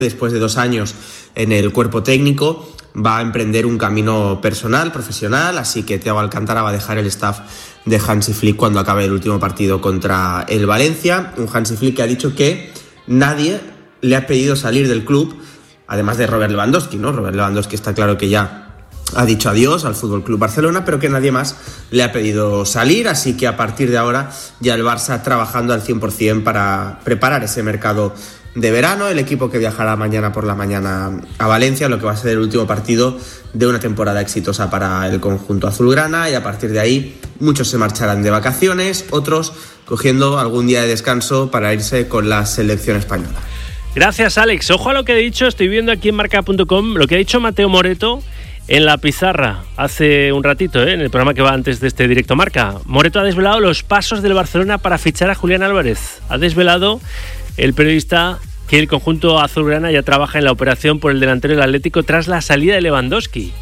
Después de 2 años en el cuerpo técnico, va a emprender un camino personal, profesional, así que Thiago Alcántara va a dejar el staff de Hansi Flick cuando acabe el último partido contra el Valencia. Un Hansi Flick que ha dicho que nadie le ha pedido salir del club, además de Robert Lewandowski, ¿no? Robert Lewandowski está claro que ya ha dicho adiós al FC Barcelona, pero que nadie más le ha pedido salir, así que a partir de ahora ya el Barça trabajando al 100% para preparar ese mercado de verano. El equipo que viajará mañana por la mañana a Valencia, lo que va a ser el último partido de una temporada exitosa para el conjunto azulgrana, y a partir de ahí muchos se marcharán de vacaciones, otros cogiendo algún día de descanso para irse con la selección española. Gracias, Alex. Ojo a lo que he dicho, estoy viendo aquí en marca.com lo que ha dicho Mateo Moreto en la pizarra hace un ratito, en el programa que va antes de este Directo Marca. Moreto ha desvelado los pasos del Barcelona para fichar a Julián Álvarez. Ha desvelado el periodista que el conjunto azulgrana ya trabaja en la operación por el delantero del Atlético tras la salida de Lewandowski.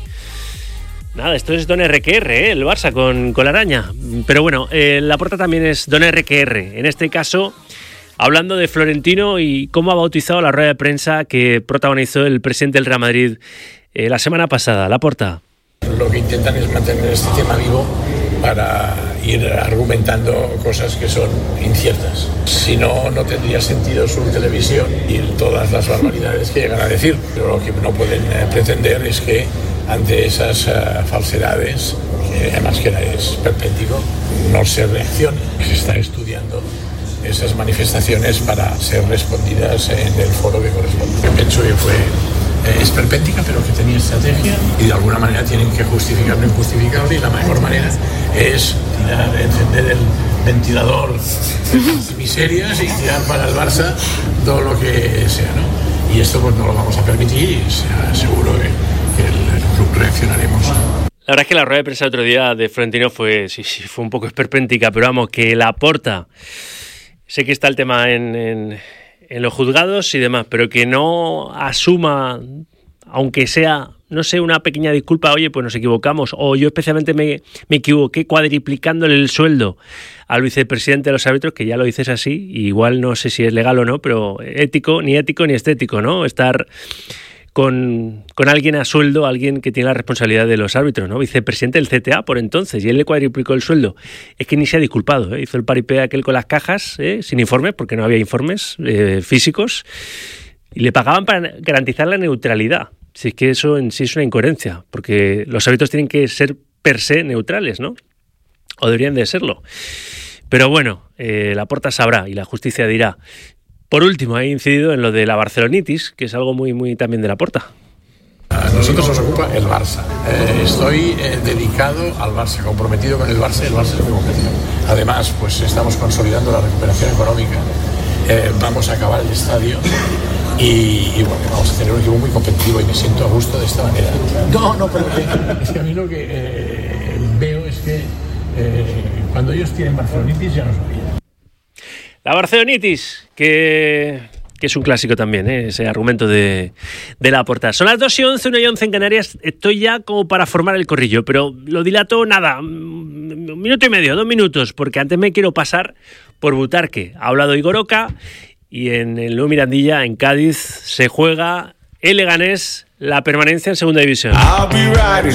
Nada, esto es Don RQR, el Barça con la araña. Pero bueno, Laporta también es Don RQR. En este caso, hablando de Florentino y cómo ha bautizado la rueda de prensa que protagonizó el presidente del Real Madrid la semana pasada. Laporta. Lo que intentan es mantener este tema vivo para ir argumentando cosas que son inciertas. Si no, no tendría sentido su televisión y todas las barbaridades que llegan a decir. Pero lo que no pueden pretender es que ante esas falsedades, que además que es perpético, no se reaccione. Se está estudiando esas manifestaciones para ser respondidas en el foro que corresponde. Yo pienso que fue esperpéntica, pero que tenía estrategia y de alguna manera tienen que justificar lo injustificable, y la mejor manera es encender el ventilador de las miserias y tirar para el Barça todo lo que sea, ¿no? Y esto pues no lo vamos a permitir, y seguro que el club reaccionaremos. La verdad es que la rueda de prensa el otro día de Florentino fue un poco esperpéntica, pero vamos, que Laporta, sé que está el tema en los juzgados y demás, pero que no asuma, aunque sea, no sé, una pequeña disculpa, oye, pues nos equivocamos, o yo especialmente me equivoqué cuadriplicándole el sueldo al vicepresidente de los árbitros, que ya lo dices así, y igual no sé si es legal o no, pero ni ético ni estético, ¿no? Estar con alguien a sueldo, alguien que tiene la responsabilidad de los árbitros, ¿no? Vicepresidente del CTA por entonces, y él le cuadriplicó el sueldo. Es que ni se ha disculpado, ¿eh? Hizo el paripé aquel con las cajas, sin informes, porque no había informes físicos, y le pagaban para garantizar la neutralidad. Si es que eso en sí es una incoherencia, porque los árbitros tienen que ser per se neutrales, ¿no? O deberían de serlo. Pero bueno, Laporta sabrá y la justicia dirá. Por último, he incidido en lo de la barcelonitis, que es algo muy, muy también de Laporta. A nosotros nos ocupa el Barça. Estoy dedicado al Barça, comprometido con el Barça, y el Barça es mi objetivo. Además, pues estamos consolidando la recuperación económica. Vamos a acabar el estadio y bueno, vamos a tener un equipo muy competitivo, y me siento a gusto de esta manera. No, pero es que a mí lo que veo es que cuando ellos tienen barcelonitis ya no se olvida. La barcelonitis, que es un clásico también, ese argumento de Laporta. Son las 2:11, 1:11 en Canarias. Estoy ya como para formar el corrillo, pero lo dilato nada, 1 minuto y medio, 2 minutos, porque antes me quiero pasar por Butarque. Ha hablado Igor Oca, y en el Nuevo Mirandilla, en Cádiz, se juega el Leganés la permanencia en segunda división. Me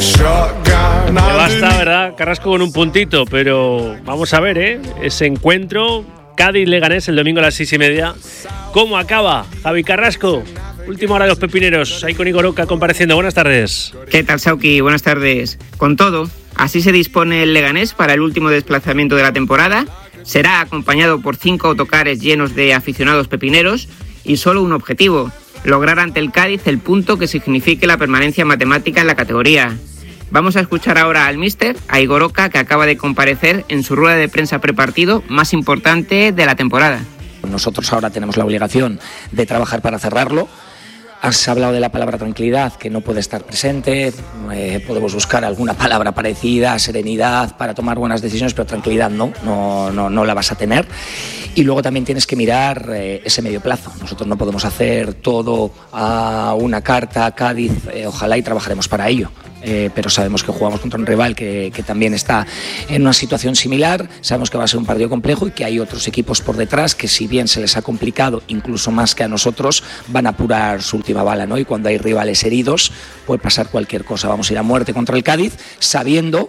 basta, ¿verdad? Carrasco con un puntito, pero vamos a ver, ese encuentro Cádiz-Leganés el domingo a las 6:30. ¿Cómo acaba? Javi Carrasco, última hora de los pepineros, ahí con Igor Oca compareciendo. Buenas tardes. ¿Qué tal, Sauki? Buenas tardes. Con todo, así se dispone el Leganés para el último desplazamiento de la temporada. Será acompañado por 5 autocares llenos de aficionados pepineros y solo un objetivo: lograr ante el Cádiz el punto que signifique la permanencia matemática en la categoría. Vamos a escuchar ahora al míster, a Igor Oca, que acaba de comparecer en su rueda de prensa prepartido más importante de la temporada. Nosotros ahora tenemos la obligación de trabajar para cerrarlo. Has hablado de la palabra tranquilidad, que no puede estar presente. Podemos buscar alguna palabra parecida, serenidad, para tomar buenas decisiones, pero tranquilidad no la vas a tener. Y luego también tienes que mirar ese medio plazo. Nosotros no podemos hacer todo a una carta, Cádiz, ojalá y trabajaremos para ello. Pero sabemos que jugamos contra un rival que también está en una situación similar, sabemos que va a ser un partido complejo y que hay otros equipos por detrás que, si bien se les ha complicado incluso más que a nosotros, van a apurar su última bala, ¿no? Y cuando hay rivales heridos puede pasar cualquier cosa. Vamos a ir a muerte contra el Cádiz sabiendo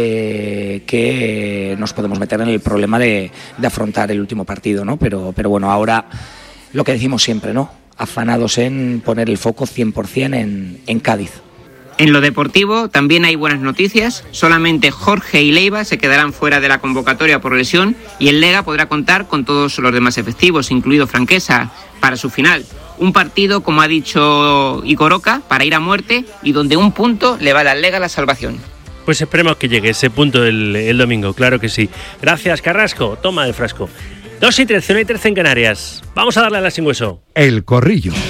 que nos podemos meter en el problema de afrontar el último partido, ¿no? Pero bueno, ahora lo que decimos siempre, ¿no? Afanados en poner el foco 100% en Cádiz. En lo deportivo también hay buenas noticias. Solamente Jorge y Leiva se quedarán fuera de la convocatoria por lesión y el Lega podrá contar con todos los demás efectivos, incluido Franquesa, para su final. Un partido, como ha dicho Icoroca, para ir a muerte y donde un punto le va al Lega la salvación. Pues esperemos que llegue ese punto el domingo, claro que sí. Gracias, Carrasco. Toma el frasco. 2:13, 1:13 en Canarias. Vamos a darle a la sin hueso. El Corrillo.